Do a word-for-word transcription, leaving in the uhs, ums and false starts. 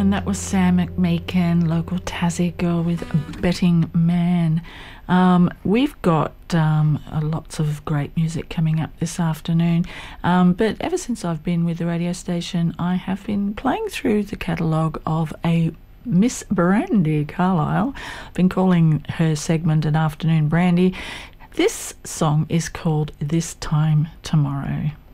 and that was Sam McMeekin, local Tassie girl, with Betting Man. Um, we've got um, uh, lots of great music coming up this afternoon, um, but ever since I've been with the radio station, I have been playing through the catalogue of a Miss Brandy Carlisle. I've been calling her segment an Afternoon Brandy. This song is called This Time Tomorrow.